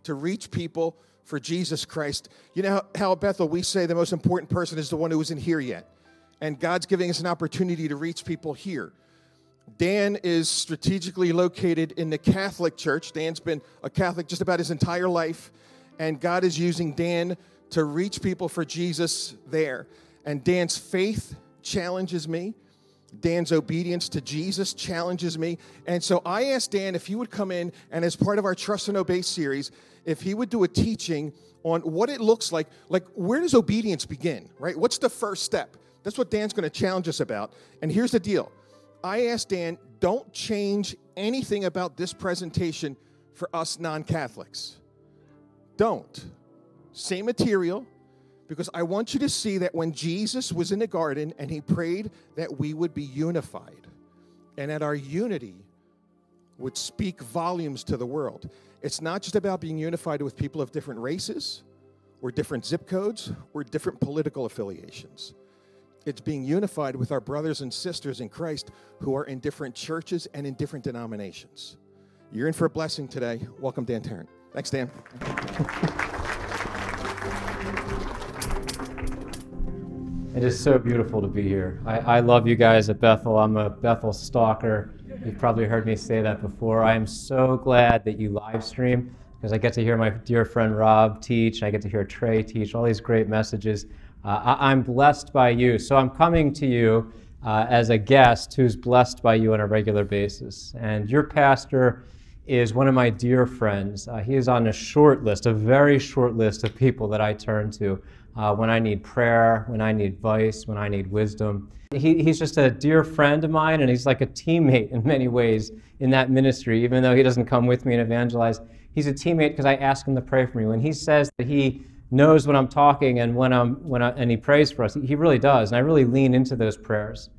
to reach people for Jesus Christ. You know how at Bethel we say the most important person is the one who isn't here yet. And God's giving us an opportunity to reach people here. Dan is strategically located in the Catholic Church. Dan's been a Catholic just about his entire life. And God is using Dan to reach people for Jesus there. And Dan's faith challenges me. Dan's obedience to Jesus challenges me. And so I asked Dan if he would come in and as part of our Trust and Obey series, if he would do a teaching on what it looks like where does obedience begin, right? What's the first step? That's what Dan's going to challenge us about. And here's the deal. I asked Dan, don't change anything about this presentation for us non-Catholics. Don't. Same material, because I want you to see that when Jesus was in the garden and he prayed that we would be unified and that our unity would speak volumes to the world. It's not just about being unified with people of different races or different zip codes or different political affiliations. It's being unified with our brothers and sisters in Christ who are in different churches and in different denominations. You're in for a blessing today. Welcome, Dan Tarrant. Thanks, Dan. It is so beautiful to be here. I love you guys at Bethel. I'm a Bethel stalker. You've probably heard me say that before. I am so glad that you live stream because I get to hear my dear friend Rob teach. I get to hear Trey teach, all these great messages. I'm blessed by you. So I'm coming to you as a guest who's blessed by you on a regular basis. And your pastor is one of my dear friends. He is on a short list, a very short list of people that I turn to when I need prayer, when I need advice, when I need wisdom. He's just a dear friend of mine, and he's like a teammate in many ways in that ministry, even though he doesn't come with me and evangelize. He's a teammate because I ask him to pray for me. When he says that he knows when I'm talking and and he prays for us, he really does, and I really lean into those prayers.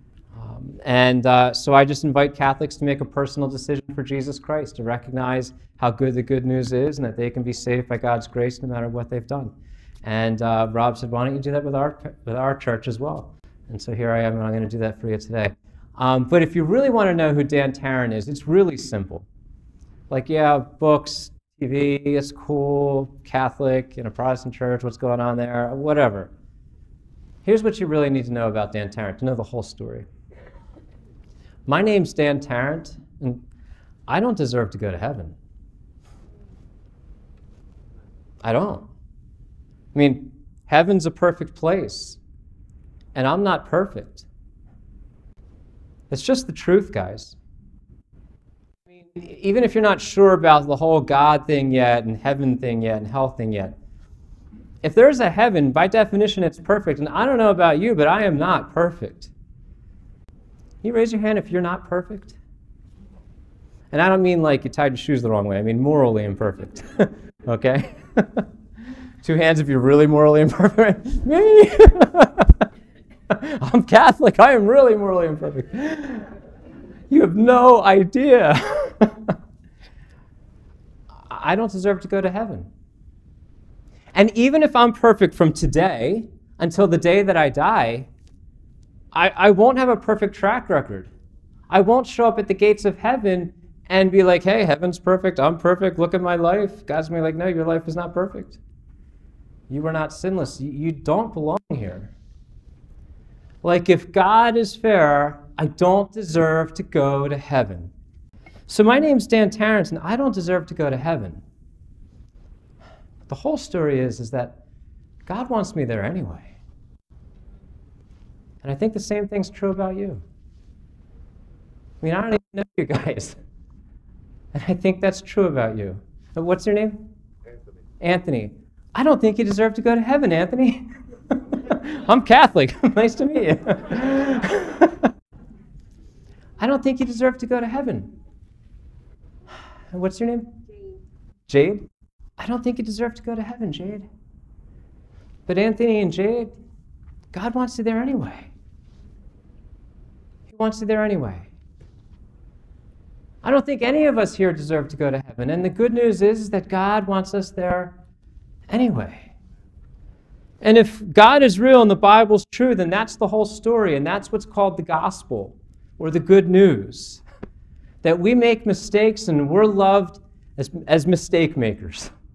So I just invite Catholics to make a personal decision for Jesus Christ, to recognize how good the good news is and that they can be saved by God's grace no matter what they've done. And Rob said, why don't you do that with our church as well? And so here I am, and I'm going to do that for you today. But if you really want to know who Dan Tarrant is, it's really simple. Like, yeah, books, TV, it's cool, Catholic, in a Protestant church, what's going on there, whatever. Here's what you really need to know about Dan Tarrant, to know the whole story. My name's Dan Tarrant, and I don't deserve to go to heaven. I don't. I mean, heaven's a perfect place, and I'm not perfect. It's just the truth, guys. I mean, even if you're not sure about the whole God thing yet, and heaven thing yet, and hell thing yet, if there's a heaven, by definition, it's perfect. And I don't know about you, but I am not perfect. Can you raise your hand if you're not perfect? And I don't mean like you tied your shoes the wrong way. I mean morally imperfect. Okay? 2 hands if you're really morally imperfect. Me! I'm Catholic. I am really morally imperfect. You have no idea. I don't deserve to go to heaven. And even if I'm perfect from today until the day that I die, I won't have a perfect track record. I won't show up at the gates of heaven and be like, hey, heaven's perfect, I'm perfect, look at my life. God's going to be like, no, your life is not perfect. You are not sinless. You don't belong here. Like, if God is fair, I don't deserve to go to heaven. So my name's Dan Tarrant, and I don't deserve to go to heaven. The whole story is that God wants me there anyway. And I think the same thing's true about you. I mean, I don't even know you guys. And I think that's true about you. But what's your name? Anthony. Anthony. I don't think you deserve to go to heaven, Anthony. I'm Catholic. Nice to meet you. I don't think you deserve to go to heaven. And what's your name? Jade. Jade? I don't think you deserve to go to heaven, Jade. But Anthony and Jade, God wants you there anyway. He wants you there anyway. I don't think any of us here deserve to go to heaven. And the good news is that God wants us there anyway. And if God is real and the Bible's true, then that's the whole story. And that's what's called the gospel, or the good news. That we make mistakes and we're loved as mistake makers.